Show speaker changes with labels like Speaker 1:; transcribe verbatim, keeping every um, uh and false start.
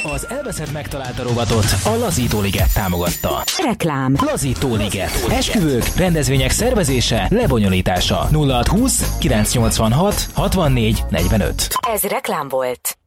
Speaker 1: Az elveszett megtalálta rovatot a Lazító Liget támogatta.
Speaker 2: Reklám.
Speaker 1: Lazító Liget. Esküvők, rendezvények szervezése, lebonyolítása. nulla hat húsz kilencszáznyolcvanhat hatvannégy negyvenöt.
Speaker 2: Ez reklám volt.